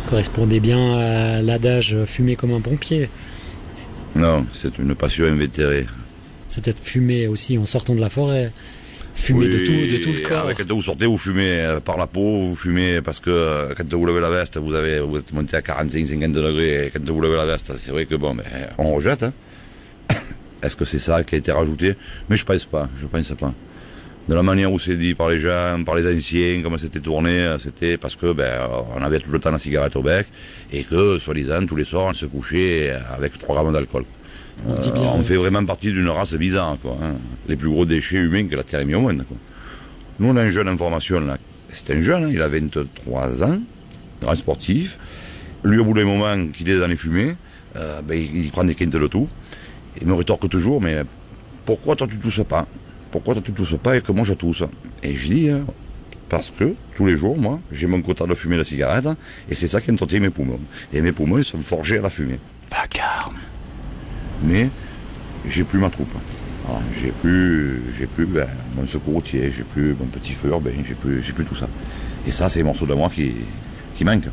correspondait bien à l'adage « fumer comme un pompier ». Non, c'est une passion invétérée. C'est peut-être fumer aussi en sortant de la forêt. Fumer de tout le corps. Quand vous sortez, vous fumez par la peau, vous fumez parce que quand vous levez la veste, vous êtes monté à 45-50 degrés, et quand vous levez la veste, c'est vrai que on rejette. Hein. Est-ce que c'est ça qui a été rajouté? Mais je pense pas. De la manière où c'est dit par les gens, par les anciens, comment c'était tourné, c'était parce que on avait tout le temps la cigarette au bec et que, soi-disant, tous les soirs, on se couchait avec 3 grammes d'alcool. On fait vraiment partie d'une race bizarre, quoi. Hein. Les plus gros déchets humains que la Terre ait mis au monde, quoi. Nous, on a un jeune en formation, là. C'est un jeune, hein, il a 23 ans, grand sportif. Lui, au bout d'un moment qu'il est dans les fumées, il prend des quintes de tout. Il me rétorque toujours, mais pourquoi toi tu tousses pas? Pourquoi toi tu tousses pas et que moi je tousse? Et je dis, parce que tous les jours, moi, j'ai mon quota de fumer de cigarette, et c'est ça qui entretient mes poumons. Et mes poumons, ils sont forgés à la fumée. Vacarme. Mais j'ai plus ma troupe. Alors, j'ai plus mon secours routier, j'ai plus mon petit feu urbain, j'ai plus tout ça. Et ça, c'est des morceaux de moi qui manquent.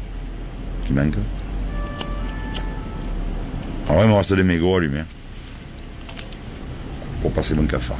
Alors il me reste des mégots à allumer pour passer mon cafard.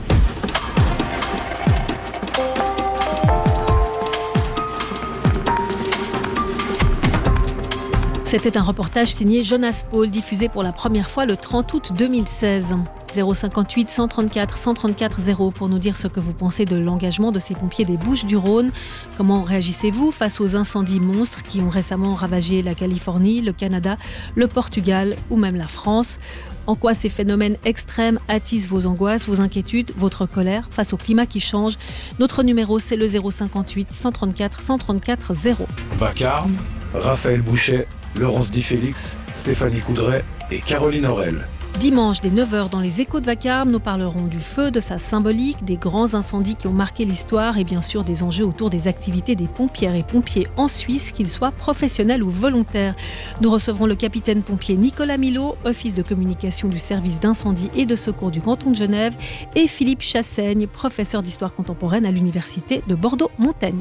C'était un reportage signé Jonas Paul, diffusé pour la première fois le 30 août 2016. 058 134 134 0 pour nous dire ce que vous pensez de l'engagement de ces pompiers des Bouches-du-Rhône. Comment réagissez-vous face aux incendies monstres qui ont récemment ravagé la Californie, le Canada, le Portugal ou même la France? En quoi ces phénomènes extrêmes attisent vos angoisses, vos inquiétudes, votre colère face au climat qui change? Notre numéro, c'est le 058 134 134 0. Vacarme, Raphaël Bouchet, Laurence Di Félix, Stéphanie Coudray et Caroline Aurel. Dimanche, dès 9h, dans les Échos de Vacarme, nous parlerons du feu, de sa symbolique, des grands incendies qui ont marqué l'histoire et bien sûr des enjeux autour des activités des pompières et pompiers en Suisse, qu'ils soient professionnels ou volontaires. Nous recevrons le capitaine pompier Nicolas Milot, office de communication du service d'incendie et de secours du canton de Genève, et Philippe Chassaigne, professeur d'histoire contemporaine à l'université de Bordeaux-Montaigne.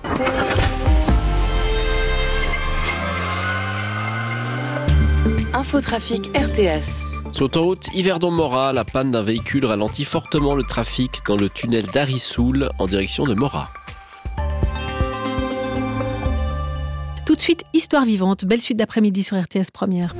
Infotrafic RTS. Sur l'autoroute Yverdon-Morat, la panne d'un véhicule ralentit fortement le trafic dans le tunnel d'Arissoul en direction de Morat. Tout de suite, Histoire vivante, belle suite d'après-midi sur RTS Première.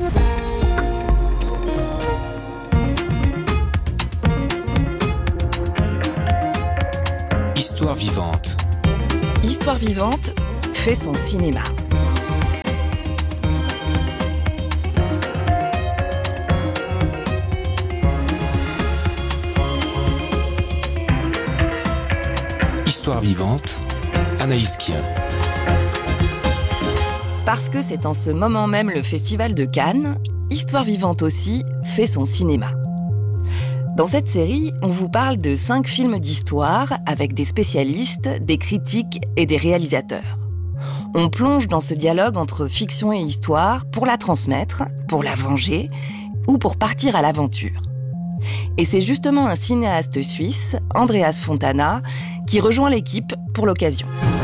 Histoire vivante. Histoire vivante fait son cinéma. Histoire vivante, Anaïs Kien. Parce que c'est en ce moment même le festival de Cannes, Histoire vivante aussi fait son cinéma. Dans cette série, on vous parle de 5 films d'histoire avec des spécialistes, des critiques et des réalisateurs. On plonge dans ce dialogue entre fiction et histoire pour la transmettre, pour la venger ou pour partir à l'aventure. Et c'est justement un cinéaste suisse, Andreas Fontana, qui rejoint l'équipe pour l'occasion.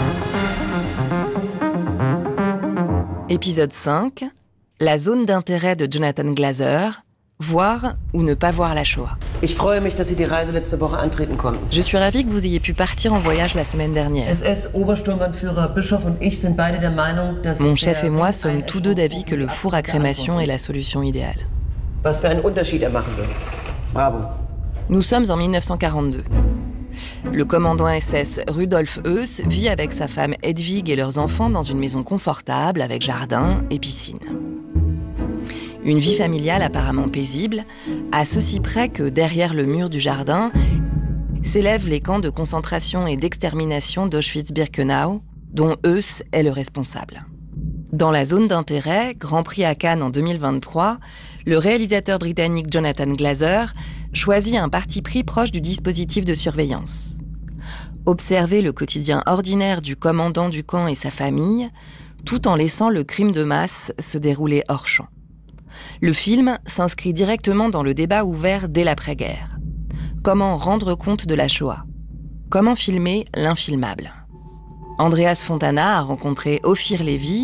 Épisode 5, la zone d'intérêt de Jonathan Glaser, voir ou ne pas voir la Shoah. Ich freue mich, dass Sie die Reise letzte Woche antreten konnten. Je suis ravie que vous ayez pu partir en voyage la semaine dernière. SS-Obersturmbannführer Bischof und ich sind beide der Meinung, dass Mon chef et moi sommes tous deux d'avis que le four à crémation est la solution idéale. Was für einen Unterschied er machen würde. Bravo. Nous sommes en 1942. Le commandant SS Rudolf Höss vit avec sa femme Hedwig et leurs enfants dans une maison confortable avec jardin et piscine. Une vie familiale apparemment paisible, à ceci près que derrière le mur du jardin s'élèvent les camps de concentration et d'extermination d'Auschwitz-Birkenau, dont Höss est le responsable. Dans la zone d'intérêt, Grand Prix à Cannes en 2023, le réalisateur britannique Jonathan Glaser choisit un parti pris proche du dispositif de surveillance. Observer le quotidien ordinaire du commandant du camp et sa famille, tout en laissant le crime de masse se dérouler hors champ. Le film s'inscrit directement dans le débat ouvert dès l'après-guerre. Comment rendre compte de la Shoah? Comment filmer l'infilmable? Andreas Fontana a rencontré Ophir Lévy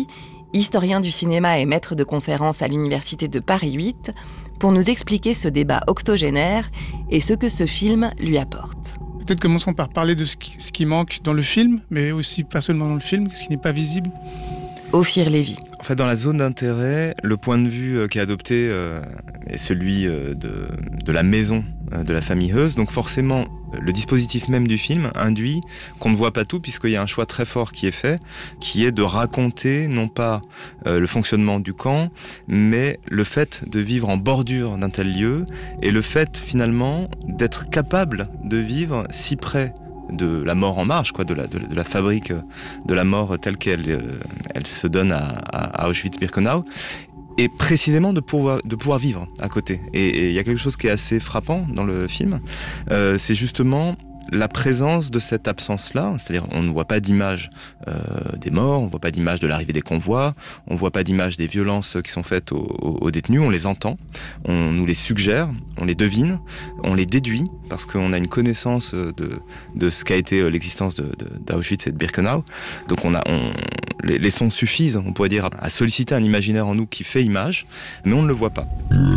historien du cinéma et maître de conférences à l'université de Paris 8, pour nous expliquer ce débat octogénaire et ce que ce film lui apporte. Peut-être commençons par parler de ce qui manque dans le film, mais aussi pas seulement dans le film, ce qui n'est pas visible. Ophir Lévy. En fait, dans la zone d'intérêt, le point de vue qui est adopté est celui de la maison de la famille Heuss. Donc forcément, le dispositif même du film induit qu'on ne voit pas tout, puisqu'il y a un choix très fort qui est fait, qui est de raconter non pas le fonctionnement du camp, mais le fait de vivre en bordure d'un tel lieu, et le fait finalement d'être capable de vivre si près de la mort en marche, quoi, de la fabrique de la mort telle qu'elle elle se donne à Auschwitz-Birkenau, et précisément de pouvoir vivre à côté. Et il y a quelque chose qui est assez frappant dans le film, c'est justement la présence de cette absence-là, c'est-à-dire on ne voit pas d'image des morts, on ne voit pas d'image de l'arrivée des convois, on ne voit pas d'image des violences qui sont faites aux détenus, on les entend, on nous les suggère, on les devine, on les déduit, parce qu'on a une connaissance de ce qu'a été l'existence d'Auschwitz et de Birkenau. Donc les sons suffisent, on pourrait dire, à solliciter un imaginaire en nous qui fait image, mais on ne le voit pas.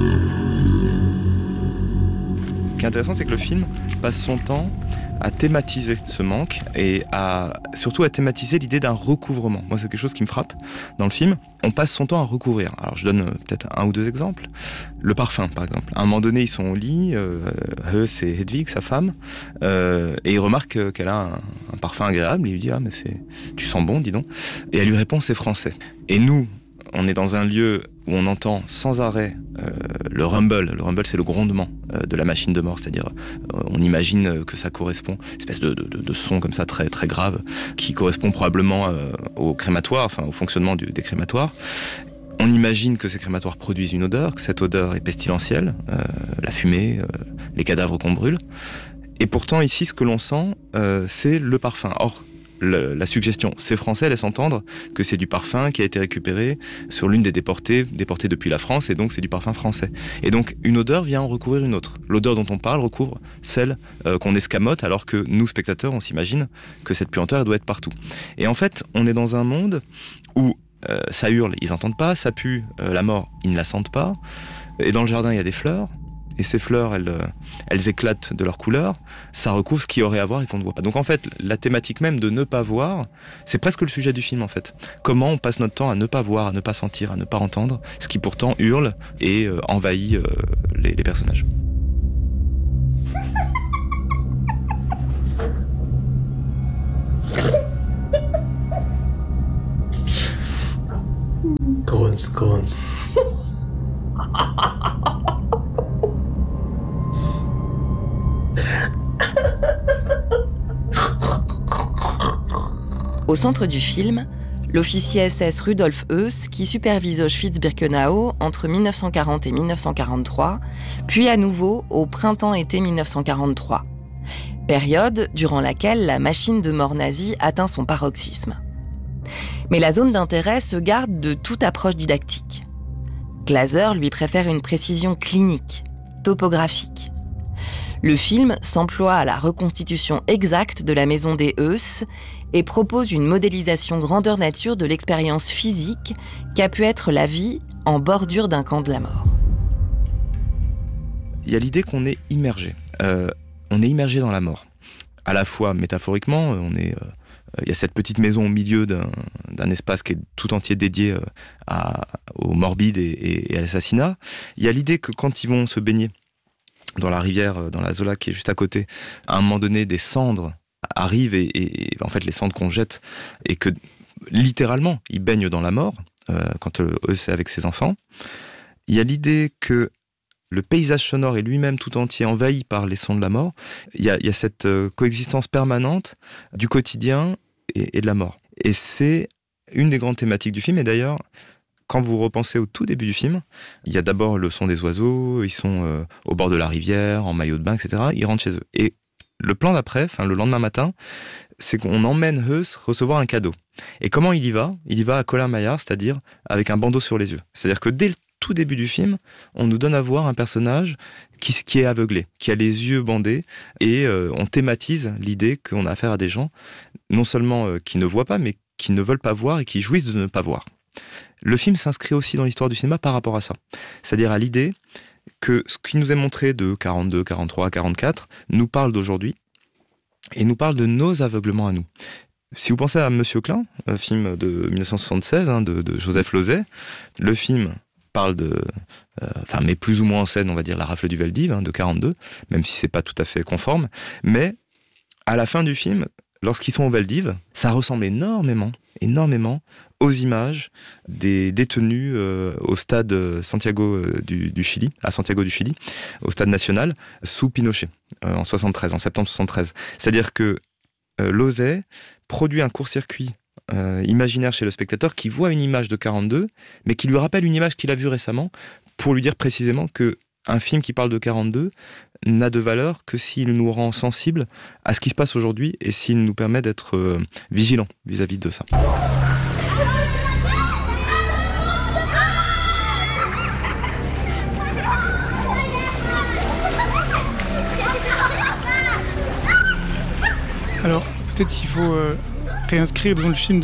Ce qui est intéressant, c'est que le film passe son temps à thématiser ce manque et surtout à thématiser l'idée d'un recouvrement. Moi, c'est quelque chose qui me frappe dans le film. On passe son temps à recouvrir. Alors, je donne peut-être 1 ou 2 exemples. Le parfum, par exemple. À un moment donné, ils sont au lit, Heuss et Hedwig, sa femme, et il remarque qu'elle a un parfum agréable. Il lui dit « Ah, mais tu sens bon, dis donc ». Et elle lui répond « C'est français ». Et nous, on est dans un lieu où on entend sans arrêt le rumble. Le rumble, c'est le grondement de la machine de mort, c'est-à-dire on imagine que ça correspond à une espèce de son comme ça très, très grave qui correspond probablement au crématoire, enfin au fonctionnement des crématoires. On imagine que ces crématoires produisent une odeur, que cette odeur est pestilentielle, la fumée, les cadavres qu'on brûle. Et pourtant ici, ce que l'on sent, c'est le parfum. Or, la suggestion, c'est français, laisse entendre que c'est du parfum qui a été récupéré sur l'une des déportées depuis la France, et donc c'est du parfum français. Et donc une odeur vient en recouvrir une autre. L'odeur dont on parle recouvre celle qu'on escamote, alors que nous, spectateurs, on s'imagine que cette puanteur, elle doit être partout. Et en fait, on est dans un monde où ça hurle, ils n'entendent pas, ça pue, la mort, ils ne la sentent pas, et dans le jardin, il y a des fleurs, et ces fleurs, elles éclatent de leur couleur, ça recouvre ce qu'il y aurait à voir et qu'on ne voit pas. Donc en fait, la thématique même de ne pas voir, c'est presque le sujet du film en fait. Comment on passe notre temps à ne pas voir, à ne pas sentir, à ne pas entendre, ce qui pourtant hurle et envahit les personnages. Grunz. Au centre du film, l'officier SS Rudolf Heuss qui supervise Auschwitz-Birkenau entre 1940 et 1943, puis à nouveau au printemps-été 1943, période durant laquelle la machine de mort nazie atteint son paroxysme. Mais la zone d'intérêt se garde de toute approche didactique. Glaser lui préfère une précision clinique, topographique. Le film s'emploie à la reconstitution exacte de la maison des Heuss et propose une modélisation grandeur nature de l'expérience physique qu'a pu être la vie en bordure d'un camp de la mort. Il y a l'idée qu'on est immergé. On est immergé dans la mort. À la fois métaphoriquement, il y a cette petite maison au milieu d'un espace qui est tout entier dédié au morbide et à l'assassinat. Il y a l'idée que quand ils vont se baigner dans la rivière, dans la Zola qui est juste à côté, à un moment donné, des cendres arrivent et en fait les cendres qu'on jette, et que littéralement ils baignent dans la mort quand Heuss est avec ses enfants. Il y a l'idée que le paysage sonore est lui-même tout entier envahi par les sons de la mort. Il y a cette coexistence permanente du quotidien et de la mort. Et c'est une des grandes thématiques du film. Et d'ailleurs, quand vous repensez au tout début du film, il y a d'abord le son des oiseaux, ils sont au bord de la rivière, en maillot de bain, etc. Ils rentrent chez eux. Et le plan d'après, le lendemain matin, c'est qu'on emmène Heuss recevoir un cadeau. Et comment il y va ? Il y va à Colin-Maillard, c'est-à-dire avec un bandeau sur les yeux. C'est-à-dire que dès le tout début du film, on nous donne à voir un personnage qui est aveuglé, qui a les yeux bandés, et on thématise l'idée qu'on a affaire à des gens, non seulement qui ne voient pas, mais qui ne veulent pas voir et qui jouissent de ne pas voir. Le film s'inscrit aussi dans l'histoire du cinéma par rapport à ça. C'est-à-dire à l'idée que ce qui nous est montré de 42, 43, 44 nous parle d'aujourd'hui et nous parle de nos aveuglements à nous. Si vous pensez à Monsieur Klein, un film de 1976 de Joseph Losey, le film parle met plus ou moins en scène, on va dire, la rafle du Veldiv de 42, même si c'est pas tout à fait conforme. Mais à la fin du film, lorsqu'ils sont au Veldiv, ça ressemble énormément aux images des détenus au stade Santiago du Chili, à Santiago du Chili, au stade national, sous Pinochet, en septembre 73. C'est-à-dire que Losey produit un court-circuit imaginaire chez le spectateur qui voit une image de 42, mais qui lui rappelle une image qu'il a vue récemment, pour lui dire précisément que un film qui parle de 42 n'a de valeur que s'il nous rend sensibles à ce qui se passe aujourd'hui et s'il nous permet d'être vigilants vis-à-vis de ça. Alors, peut-être qu'il faut réinscrire dans le film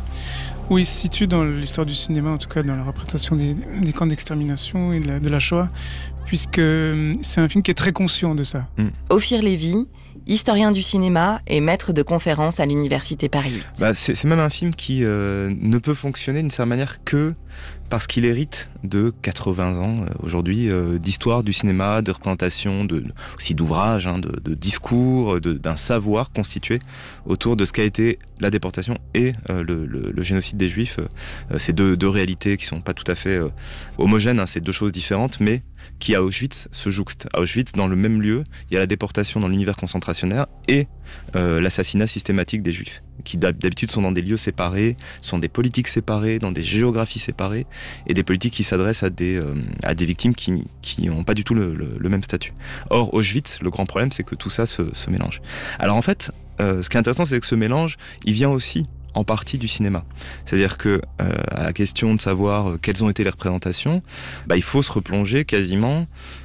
où il se situe dans l'histoire du cinéma, en tout cas dans la représentation des camps d'extermination et de la Shoah, puisque c'est un film qui est très conscient de ça. Ophir Lévy, historien du cinéma et maître de conférences à l'université Paris 8. C'est même un film qui ne peut fonctionner d'une certaine manière que parce qu'il hérite de 80 ans aujourd'hui d'histoire du cinéma, de représentation, aussi d'ouvrages, de discours, d'un savoir constitué autour de ce qu'a été la déportation et le génocide des Juifs. Ces deux réalités qui sont pas tout à fait homogènes, c'est deux choses différentes, mais qui à Auschwitz se jouxtent. À Auschwitz, dans le même lieu, il y a la déportation dans l'univers concentrationnaire et l'assassinat systématique des Juifs, qui d'habitude sont dans des lieux séparés, sont des politiques séparées, dans des géographies séparées, et des politiques qui s'adressent à des victimes qui n'ont pas du tout le même statut. Or, Auschwitz, le grand problème, c'est que tout ça se mélange. Alors en fait, ce qui est intéressant, c'est que ce mélange, il vient aussi en partie du cinéma. C'est-à-dire que à la question de savoir quelles ont été les représentations, il faut se replonger quasiment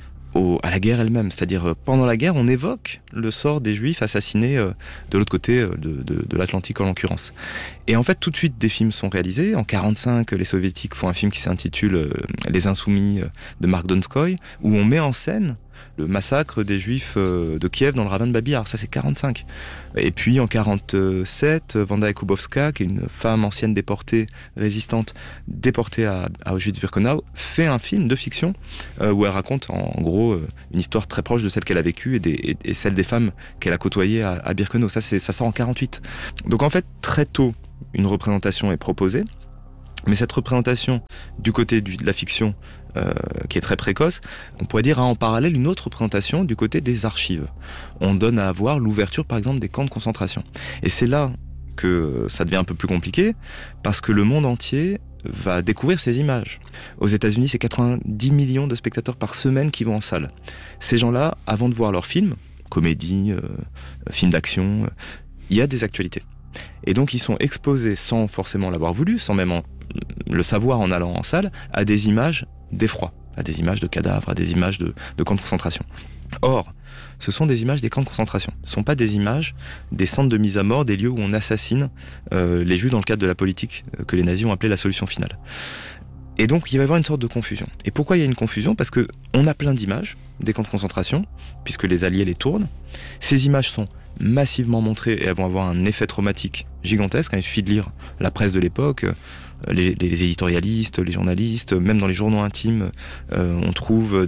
à la guerre elle-même. C'est-à-dire, pendant la guerre, on évoque le sort des Juifs assassinés de l'autre côté de l'Atlantique, en l'occurrence. Et en fait, tout de suite, des films sont réalisés. En 1945, les Soviétiques font un film qui s'intitule « Les Insoumis » de Mark Donskoy, où on met en scène le massacre des Juifs de Kiev dans le ravin de Babi Yar. Ça, c'est 1945. Et puis, en 1947, Wanda Jakubowska, qui est une femme ancienne déportée, résistante, déportée à Auschwitz-Birkenau, fait un film de fiction où elle raconte, en gros, une histoire très proche de celle qu'elle a vécue et celle des femmes qu'elle a côtoyées à Birkenau. Ça sort en 1948. Donc, en fait, très tôt, une représentation est proposée. Mais cette représentation du côté de la fiction, qui est très précoce, on pourrait dire a en parallèle une autre représentation du côté des archives. On donne à voir l'ouverture, par exemple, des camps de concentration. Et c'est là que ça devient un peu plus compliqué, parce que le monde entier va découvrir ces images. Aux États-Unis, c'est 90 millions de spectateurs par semaine qui vont en salle. Ces gens-là, avant de voir leurs films, comédie, films d'action, il y a des actualités. Et donc ils sont exposés sans forcément l'avoir voulu, sans même le savoir en allant en salle, à des images d'effroi, à des images de cadavres, à des images de camps de concentration. Or, ce sont des images des camps de concentration. Ce ne sont pas des images des centres de mise à mort, des lieux où on assassine les Juifs dans le cadre de la politique que les nazis ont appelée la solution finale. Et donc, il va y avoir une sorte de confusion. Et pourquoi il y a une confusion ? Parce qu'on a plein d'images des camps de concentration, puisque les Alliés les tournent. Ces images sont massivement montrées et elles vont avoir un effet traumatique gigantesque. Il suffit de lire la presse de l'époque, les éditorialistes, les journalistes, même dans les journaux intimes, on trouve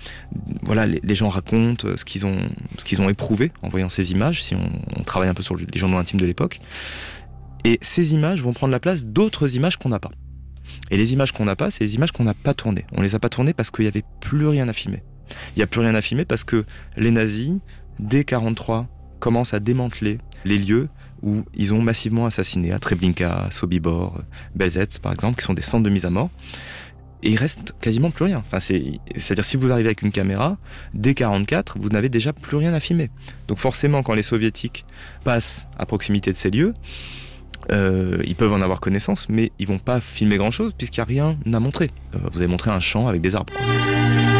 les gens racontent ce qu'ils ont éprouvé en voyant ces images, si on travaille un peu sur les journaux intimes de l'époque. Et ces images vont prendre la place d'autres images qu'on n'a pas. Et les images qu'on n'a pas, c'est les images qu'on n'a pas tournées. On les a pas tournées parce qu'il n'y avait plus rien à filmer. Il n'y a plus rien à filmer parce que les nazis, dès 1943, commencent à démanteler les lieux où ils ont massivement assassiné, à Treblinka, Sobibor, Belzec par exemple, qui sont des centres de mise à mort. Et il reste quasiment plus rien. C'est-à-dire, si vous arrivez avec une caméra, dès 1944, vous n'avez déjà plus rien à filmer. Donc forcément, quand les soviétiques passent à proximité de ces lieux, ils peuvent en avoir connaissance, mais ils vont pas filmer grand-chose puisqu'il n'y a rien à montrer. Vous avez montré un champ avec des arbres.